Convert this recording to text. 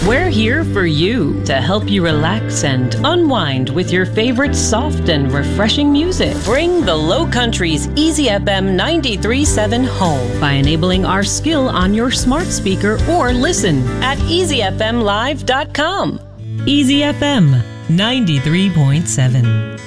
We're here for you to help you relax and unwind with your favorite soft and refreshing music. Bring the Low Country's Easy FM 93.7 home by enabling our skill on your smart speaker or listen at easyfmlive.com. Easy FM 93.7.